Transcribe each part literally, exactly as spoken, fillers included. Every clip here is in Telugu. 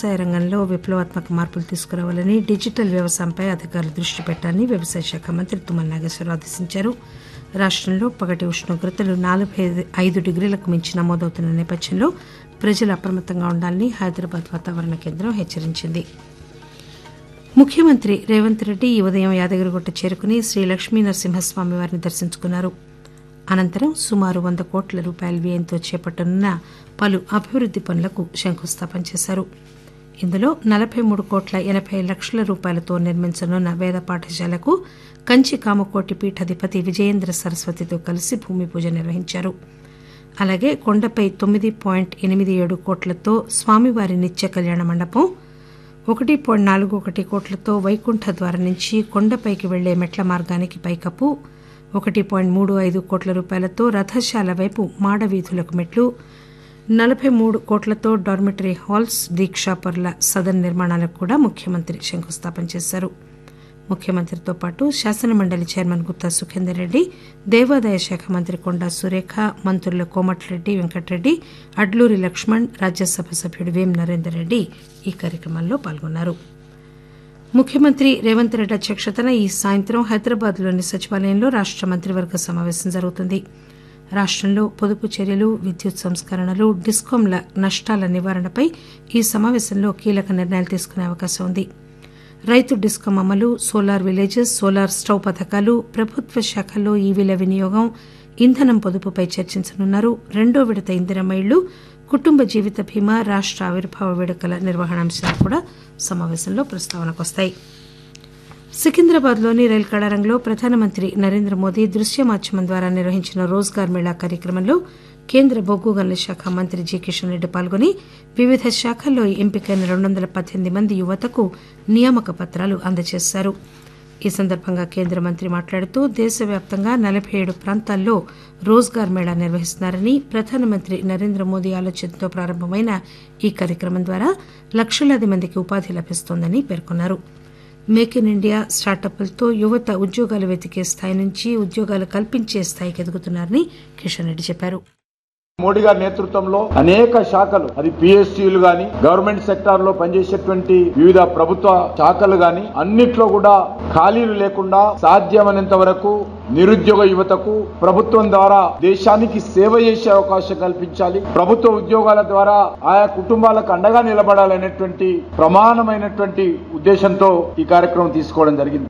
వ్యవసాయ రంగంలో విప్లవాత్మక మార్పులు తీసుకురావాలని డిజిటల్ వ్యవసాయంపై అధికారులు దృష్టి పెట్టాలని వ్యవసాయ శాఖ మంత్రి తుమ్మల నాగేశ్వరరావు ఆదేశించారు. రాష్టంలో పగటి ఉష్ణోగ్రతలు నలభై ఐదు డిగ్రీలకు మించి నమోదవుతున్న నేపథ్యంలో ప్రజలు అప్రమత్తంగా ఉండాలని హైదరాబాద్ వాతావరణ కేంద్రం హెచ్చరించింది. ముఖ్యమంత్రి రేవంత్ రెడ్డి ఈ ఉదయం యాదగిరిగుట్ట చేరుకుని శ్రీ లక్ష్మీ నరసింహస్వామి వారిని దర్శించుకున్నారు. అనంతరం సుమారు వంద కోట్ల రూపాయల వ్యయంతో చేపట్టనున్న పలు అభివృద్ది పనులకు శంకుస్థాపన చేశారు. ఇందులో నలభై మూడు కోట్ల ఎనబై లక్షల రూపాయలతో నిర్మించనున్న వేద పాఠశాలకు కంచి కామకోటి పీఠాధిపతి విజయేంద్ర సరస్వతితో కలిసి భూమి పూజ నిర్వహించారు. అలాగే కొండపై తొమ్మిది పాయింట్ ఎనిమిది ఏడు కోట్లతో స్వామివారి నిత్య కళ్యాణ మండపం, ఒకటి పాయింట్ నాలుగు ఒకటి కోట్లతో వైకుంఠ ద్వారం నుంచి కొండపైకి వెళ్లే మెట్ల మార్గానికి పైకప్పు, ఒకటి పాయింట్ మూడు ఐదు కోట్ల రూపాయలతో రథశాల వైపు మాడవీధులకు మెట్లు, నలభై మూడు కోట్లతో డార్మిటరీ హాల్స్, దీక్షాపరుల సదన్ నిర్మాణాలకు కూడా ముఖ్యమంత్రి శంకుస్థాపన చేశారు. ముఖ్యమంత్రితో పాటు శాసనమండలి చైర్మన్ గుత్తా సుఖేందర్ రెడ్డి, దేవాదాయ శాఖ మంత్రి కొండా సురేఖ, మంత్రులు కోమటిరెడ్డి వెంకటరెడ్డి, అడ్లూరి లక్ష్మణ్, రాజ్యసభ సభ్యుడు వేం నరేందర్ రెడ్డి ఈ కార్యక్రమంలో పాల్గొన్నారు. ముఖ్యమంత్రి రేవంత్ రెడ్డి అధ్యక్షతన ఈ సాయంత్రం హైదరాబాద్లోని సచివాలయంలో రాష్ట మంత్రివర్గ సమావేశం జరుగుతుంది. రాష్టంలో పొదుపు చర్యలు, విద్యుత్ సంస్కరణలు, డిస్కాంల నష్టాల నివారణపై ఈ సమావేశంలో కీలక నిర్ణయాలు తీసుకునే అవకాశం ఉంది. రైతు డిస్కాం అమలు, సోలార్ విలేజెస్, సోలార్ స్టవ్ పథకాలు, ప్రభుత్వ శాఖల్లో ఈవీల వినియోగం, ఇంధనం పొదుపుపై చర్చించనున్నారు. రెండో విడత ఇందిరమ్మ ఇళ్లు, కుటుంబ జీవిత బీమా, రాష్ట ఆవిర్భావ వేడుకల నిర్వహణ అంశాలు కూడా సమావేశంలో ప్రస్తావనకు వస్తాయి. సికింద్రాబాద్లోని రైలు కళారంలో ప్రధానమంత్రి నరేంద్ర మోదీ దృశ్య మాధ్యమం ద్వారా నిర్వహించిన రోజ్గార్ మేళా కార్యక్రమంలో కేంద్ర బొగ్గు గనుల శాఖ మంత్రి జి కిషన్ రెడ్డి పాల్గొని వివిధ శాఖల్లో ఎంపికైన రెండు వందల పద్దెనిమిది మంది యువతకు నియామక పత్రాలు అందజేశారు. ఈ సందర్భంగా కేంద్ర మంత్రి మాట్లాడుతూ దేశవ్యాప్తంగా నలభై ఏడు ప్రాంతాల్లో రోజ్గార్ మేళా నిర్వహిస్తున్నారని, ప్రధానమంత్రి నరేంద్ర మోదీ ఆలోచనతో ప్రారంభమైన ఈ కార్యక్రమం ద్వారా లక్షలాది మందికి ఉపాధి లభిస్తోందని పేర్కొన్నారు. మేక్ ఇన్ ఇండియా స్టార్టప్లతో యువత ఉద్యోగాలు వెతికే స్థాయి నుంచి ఉద్యోగాలు కల్పించే స్థాయికి ఎదుగుతున్నారని కిషన్ రెడ్డి చెప్పారు. మోడీ గారి నేతృత్వంలో అనేక శాఖలు, అది పిఎస్సీలు గాని, గవర్నమెంట్ సెక్టార్ లో పనిచేసేటువంటి వివిధ ప్రభుత్వ శాఖలు గాని, అన్నిట్లో కూడా ఖాళీలు లేకుండా సాధ్యమైనంత వరకు నిరుద్యోగ యువతకు ప్రభుత్వం ద్వారా దేశానికి సేవ చేసే అవకాశం కల్పించాలి. ప్రభుత్వ ఉద్యోగాల ద్వారా ఆయా కుటుంబాలకు అండగా నిలబడాలనేటువంటి ప్రమాణమైనటువంటి ఉద్దేశంతో ఈ కార్యక్రమం తీసుకోవడం జరిగింది.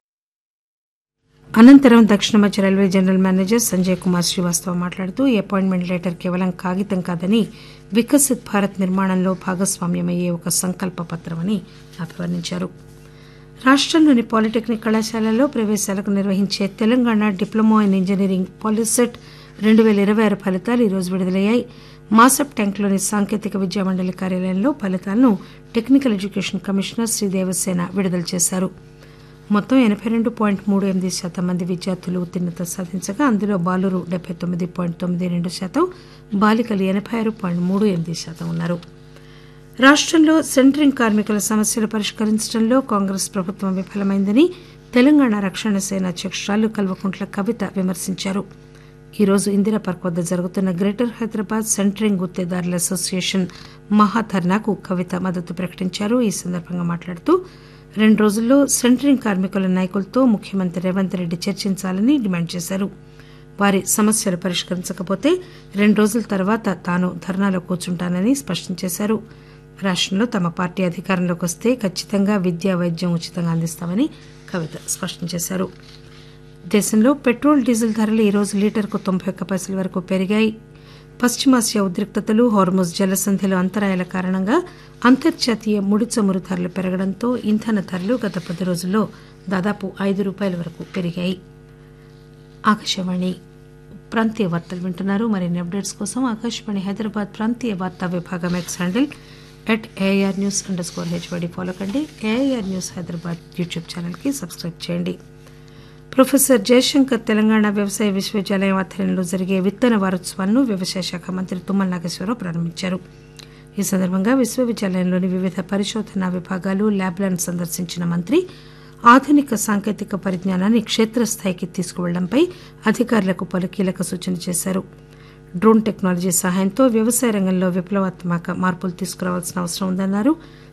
అనంతరం దక్షిణ మధ్య railway general manager Sanjay Kumar Srivastava మాట్లాడుతూ ఈ అపాయింట్మెంట్ లెటర్ కేవలం కాగితం కాదని వికసిత్ భారత్ నిర్మాణంలో భాగస్వామ్యమయ్యే ఒక సంకల్ప పత్రమని అభివర్ణించారు. రాష్టంలోని పాలిటెక్నిక్ కళాశాలల్లో ప్రవేశాలకు నిర్వహించే Telangana diploma in engineering POLYCET రెండు పేల ఇరవై ఆరు ఫలితాలు ఈరోజు విడుదలయ్యాయి. మాసప్ ట్యాంక్లోని సాంకేతిక విద్యా మండలి కార్యాలయంలో ఫలితాలను technical education commissioner Shri Devasena విడుదల చేశారు. మొత్తం ఎనబై రెండు పాయింట్ మూడు ఎనిమిది శాతం మంది విద్యార్థులు ఉత్తీర్ణత సాధించగా అందులో బాలురు డెబ్బై తొమ్మిది పాయింట్ తొమ్మిది రెండు శాతం, బాలికలు ఎనబై ఆరు పాయింట్ మూడు ఎనిమిది శాతం ఉన్నారు. రాష్టంలో సెంటరింగ్ కార్మికుల సమస్యలు పరిష్కరించడంలో కాంగ్రెస్ ప్రభుత్వం విఫలమైందని తెలంగాణ రక్షణ సేన అధ్యక్షురాలు కల్వకుంట్ల కవిత విమర్శించారు. ఈరోజు ఇందిరా పార్క్ వద్ద జరుగుతున్న గ్రేటర్ హైదరాబాద్ సెంటరింగ్ గుత్తేదారుల అసోసియేషన్ మహాధర్నాకు కవిత మద్దతు ప్రకటించారు. ఈ సందర్భంగా మాట్లాడుతూ రెండు రోజుల్లో సెంటరింగ్ కార్మికుల నాయకులతో ముఖ్యమంత్రి రేవంత్ రెడ్డి చర్చించాలని డిమాండ్ చేశారు. వారి సమస్యలు పరిష్కరించకపోతే రెండు రోజుల తర్వాత తాను ధర్నాలో కూర్చుంటానని స్పష్టం చేశారు. రాష్టంలో తమ పార్టీ అధికారంలోకి వస్తే ఖచ్చితంగా విద్యా, వైద్యం ఉచితంగా అందిస్తామని కవిత స్పష్టం చేశారు. దేశంలో పెట్రోల్, డీజిల్ ధరలు ఈరోజు లీటర్కు తొంభై ఒక్క పైసల వరకు పెరిగాయి. పశ్చిమాసియా ఉద్రిక్తతలు, హార్ముజ్ జలసంధిలో అంతరాయాల కారణంగా అంతర్జాతీయ ముడి చమురు ధరలు పెరగడంతో ఇంధన ధరలు గత పది రోజుల్లో దాదాపు ఐదు రూపాయల వరకు పెరిగాయి. ఆకాశవాణి ప్రాంతీయ వార్తలు వింటున్నారు. మరిన్ని అప్డేట్స్ కోసం ఆకాశవాణి హైదరాబాద్ ప్రాంతీయ వార్తా విభాగం X handle at AIR news under score HYD follow కండి. ఏఐఆర్ న్యూస్ హైదరాబాద్ యూట్యూబ్ ఛానల్కి సబ్స్క్రైబ్ చేయండి. ప్రొఫెసర్ జయశంకర్ తెలంగాణ వ్యవసాయ విశ్వవిద్యాలయం ఆధ్వర్యంలో జరిగే విత్తన వారోత్సవాలను వ్యవసాయ శాఖ మంత్రి తుమ్మల నాగేశ్వరరావు ప్రారంభించారు. ఈ సందర్భంగా విశ్వవిద్యాలయంలోని వివిధ పరిశోధనా విభాగాలు, ల్యాబ్లను సందర్శించిన మంత్రి ఆధునిక సాంకేతిక పరిజ్ఞానాన్ని క్షేత్రస్థాయికి తీసుకువెళ్లడంపై అధికారులకు పలు కీలక సూచనలు చేశారు. డ్రోన్ టెక్నాలజీ సహాయంతో వ్యవసాయ రంగంలో విప్లవాత్మక మార్పులు తీసుకురావాల్సిన అవసరం ఉందన్నారు.